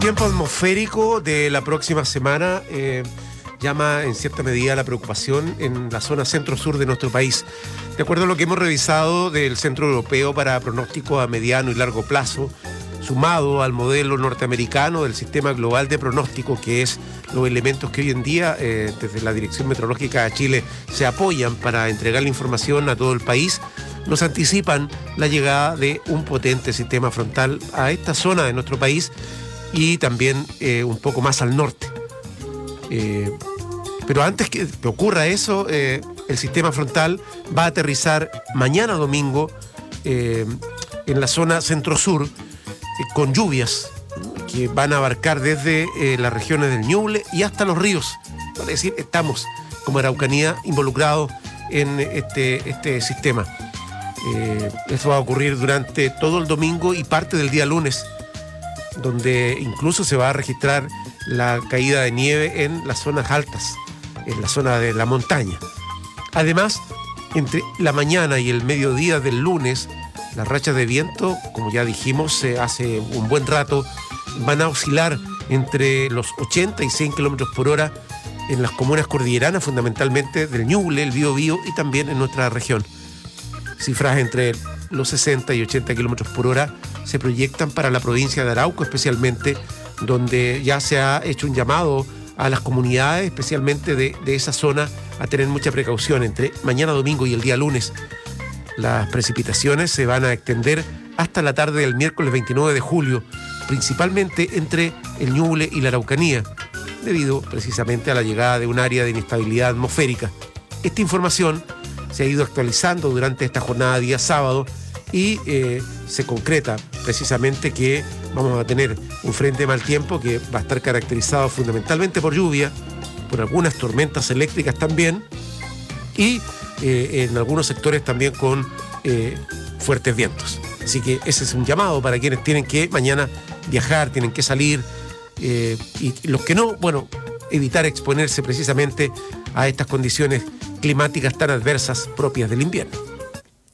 Tiempo atmosférico de la próxima semana llama en cierta medida la preocupación en la zona centro-sur de nuestro país. De acuerdo a lo que hemos revisado del Centro Europeo para Pronóstico a Mediano y Largo Plazo, sumado al modelo norteamericano del Sistema Global de Pronóstico, que es los elementos que hoy en día desde la Dirección Meteorológica de Chile se apoyan para entregar la información a todo el país, nos anticipan la llegada de un potente sistema frontal a esta zona de nuestro país y también un poco más al norte. Pero antes que ocurra eso, el sistema frontal va a aterrizar mañana domingo en la zona centro-sur con lluvias que van a abarcar desde las regiones del Ñuble y hasta los ríos. Es decir, estamos como Araucanía involucrados en este sistema. Esto va a ocurrir durante todo el domingo y parte del día lunes, donde incluso se va a registrar la caída de nieve en las zonas altas, en la zona de la montaña. Además, entre la mañana y el mediodía del lunes, las rachas de viento, como ya dijimos hace un buen rato, van a oscilar entre los 80 y 100 kilómetros por hora en las comunas cordilleranas, fundamentalmente del Ñuble, el Biobío y también en nuestra región. Cifras entre los 60 y 80 kilómetros por hora se proyectan para la provincia de Arauco, especialmente, donde ya se ha hecho un llamado a las comunidades, especialmente de esa zona, a tener mucha precaución. Entre mañana domingo y el día lunes, las precipitaciones se van a extender hasta la tarde del miércoles 29 de julio, principalmente entre el Ñuble y la Araucanía, debido precisamente a la llegada de un área de inestabilidad atmosférica. Esta información se ha ido actualizando durante esta jornada de día sábado y se concreta precisamente que vamos a tener un frente de mal tiempo que va a estar caracterizado fundamentalmente por lluvia, por algunas tormentas eléctricas también y en algunos sectores también con fuertes vientos. Así que ese es un llamado para quienes tienen que mañana viajar, tienen que salir y los que no, bueno, evitar exponerse precisamente a estas condiciones climáticas tan adversas propias del invierno.